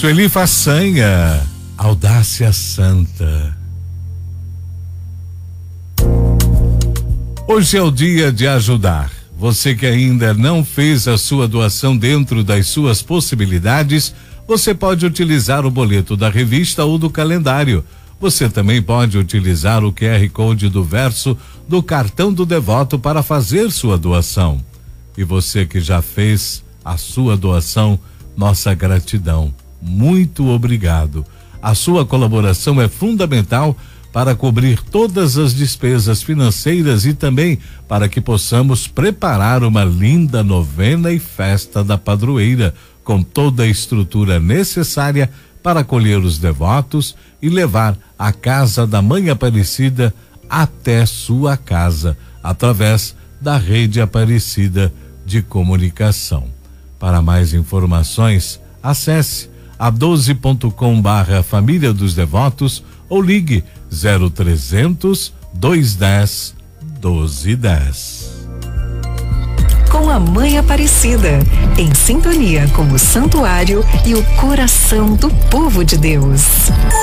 Sueli Façanha, Audácia Santa. Hoje é o dia de ajudar. Você que ainda não fez a sua doação dentro das suas possibilidades, você pode utilizar o boleto da revista ou do calendário. Você também pode utilizar o QR Code do verso do cartão do devoto para fazer sua doação. E você que já fez a sua doação, nossa gratidão. Muito obrigado. A sua colaboração é fundamental para cobrir todas as despesas financeiras e também para que possamos preparar uma linda novena e festa da padroeira, com toda a estrutura necessária para acolher os devotos e levar a casa da Mãe Aparecida até sua casa, através da Rede Aparecida de Comunicação. Para mais informações, acesse a12.com/Família dos Devotos ou ligue 0300 210 1210. Com a Mãe Aparecida, em sintonia com o santuário e o coração do povo de Deus.